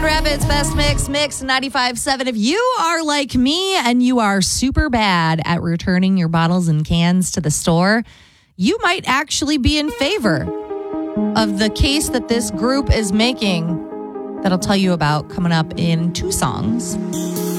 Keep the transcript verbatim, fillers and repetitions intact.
Rapids Best Mix, Mix ninety-five point seven. If you are like me and you are super bad at returning your bottles and cans to the store, you might actually be in favor of the case that this group is making that I'll tell you about coming up in two songs.